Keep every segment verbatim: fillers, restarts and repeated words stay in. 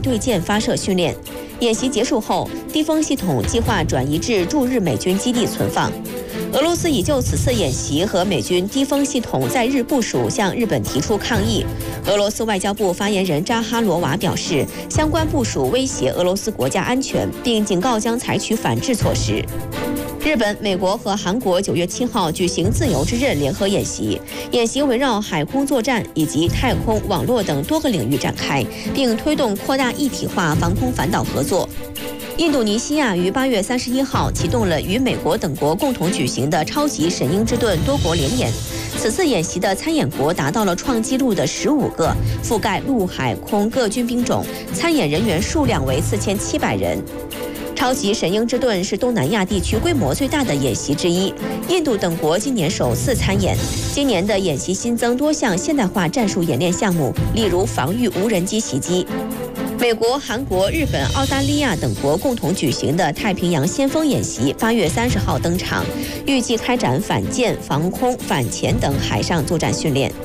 对舰发射训练。演习结束后，低风系统计划转移至驻日美军基地存放。俄罗斯已就此次演习和美军低风系统在日部署向日本提出抗议。俄罗斯外交部发言人扎哈罗娃表示，相关部署威胁俄罗斯国家安全，并警告将采取反制措施。日本、美国和韩国九月七号举行自由之刃联合演习，演习围绕海空作战以及太空、网络等多个领域展开，并推动扩大一体化防空反导合作。印度尼西亚于八月三十一号启动了与美国等国共同举行的超级神鹰之盾多国联演。此次演习的参演国达到了创纪录的十五个，覆盖陆海空各军兵种，参演人员数量为四千七百人。超级神鹰之盾是东南亚地区规模最大的演习之一，印度等国今年首次参演。今年的演习新增多项现代化战术演练项目，例如防御无人机袭击。美国、韩国、日本、澳大利亚等国共同举行的太平洋先锋演习八月三十号登场，预计开展反舰、防空、反潜等海上作战训练。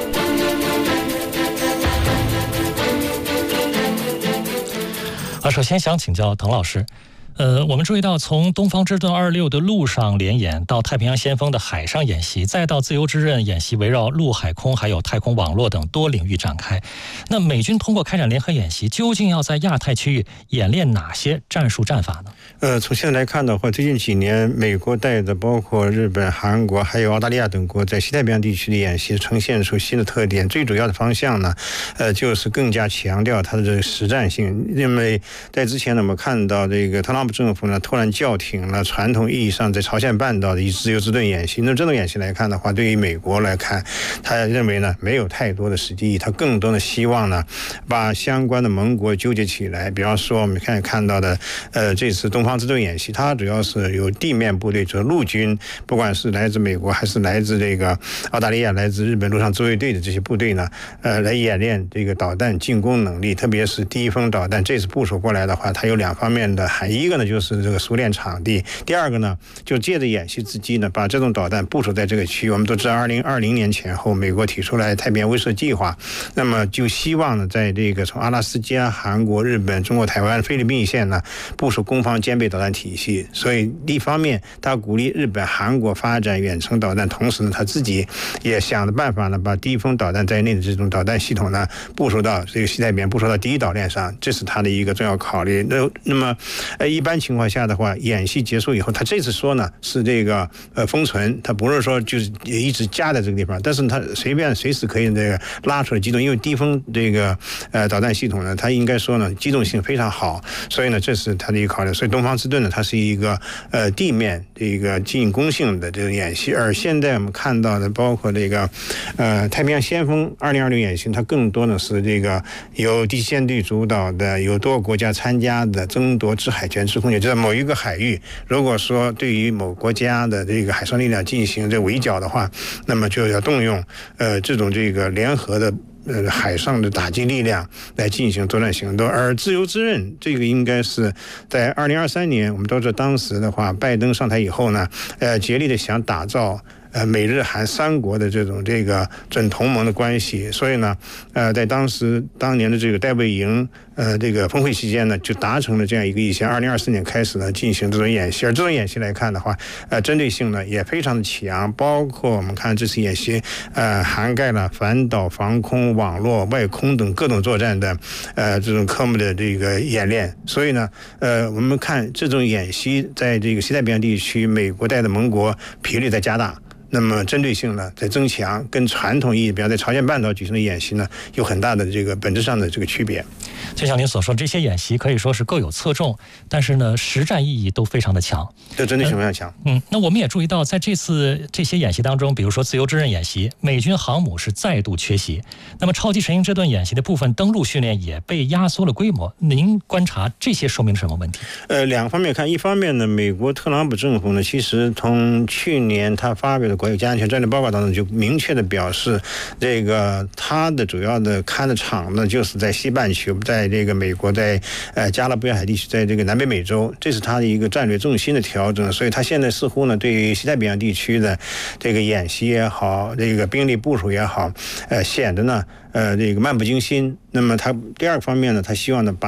啊，首先想请教滕老师，呃，我们注意到，从东方之盾二十六的陆上联演，到太平洋先锋的海上演习，再到自由之刃演习，围绕陆海空还有太空网络等多领域展开。那美军通过开展联合演习，究竟要在亚太区域演练哪些战术战法呢？ 呃，从现在来看的话，最近几年，美国带的包括日本、韩国还有澳大利亚等国在西太平洋地区的演习，呈现出新的特点。最主要的方向呢，呃，就是更加强调它的这个实战性。因为在之前呢，我们看到这个特朗普政府呢，突然叫停了传统意义上在朝鲜半岛的以自由之盾演习。那这种演习来看的话，对于美国来看，他认为呢没有太多的实际意义，他更多的希望呢把相关的盟国纠结起来。比方说我们看看到的，呃，这次东方之盾演习，它主要是由地面部队，就是陆军，不管是来自美国还是来自这个澳大利亚、来自日本陆上自卫队的这些部队呢，呃，来演练这个导弹进攻能力，特别是低风导弹。这次部署过来的话，它有两方面的含义，一个呢就是这个熟练场地，第二个呢就借着演习之机呢，把这种导弹部署在这个区域。我们都知道，二零二零年前后，美国提出来太平洋威慑计划，那么就希望呢，在这个从阿拉斯加、韩国、日本、中国台湾、菲律宾一线呢，部署攻防兼备导弹体系。所以一方面，他鼓励日本、韩国发展远程导弹，同时呢，他自己也想的办法呢，把低风导弹在内的这种导弹系统呢，部署到这个西太平洋，部署到第一岛链上，这是他的一个重要考虑。那那么，呃，一般情况下的话，演习结束以后，他这次说呢是这个呃封存，他不是说就是一直加在这个地方，但是他随便随时可以这个拉出来机动，因为低风这个呃导弹系统呢，它应该说呢机动性非常好，所以呢这是他的一个考虑。所以东方之盾呢，它是一个呃地面这个进攻性的这个演习，而现在我们看到的包括这个呃太平洋先锋二零二零演习，它更多呢是这个由第七舰队主导的，有多个国家参加的争夺制海权、制空权，就在某一个海域，如果说对于某国家的这个海上力量进行这围剿的话，那么就要动用呃这种这个联合的呃海上的打击力量来进行作战行动。而自由之刃这个应该是在二零二三年，我们都知道当时的话，拜登上台以后呢，呃竭力的想打造呃，美日韩三国的这种这个准同盟的关系，所以呢，呃，在当时当年的这个戴维营呃这个峰会期间呢，就达成了这样一个意向。二零二四年开始呢，进行这种演习，而这种演习来看的话，呃，针对性呢也非常的强，包括我们看这次演习，呃，涵盖了反导、防空、网络、外空等各种作战的呃这种科目的这个演练。所以呢，呃，我们看这种演习在这个西太平洋地区，美国带的盟国频率在加大。那么针对性呢在增强，跟传统意义比方在朝鲜半岛举行的演习呢有很大的这个本质上的这个区别。 就像您所说，这些演习可以说是各有侧重，但是呢实战意义都非常的强， 这针对性非常强。 嗯，那我们也注意到，在这次这些演习当中，比如说自由之刃演习，美军航母是再度缺席，那么超级神鹰之盾演习的部分登陆训练也被压缩了规模。您观察这些说明什么问题？ 呃，两个方面看，一方面呢，美国特朗普政府呢，其实从去年他发表的国家安全战略报告当中就明确的表示，这个他的主要的看的场呢，就是在西半球，在这个美国，在呃加勒比海地区，在这个南北美洲，这是他的一个战略重心的调整。所以他现在似乎呢，对于西太平洋地区的这个演习也好，这个兵力部署也好，呃，显得呢，呃，这个漫不经心。那么他第二个方面呢，他希望呢把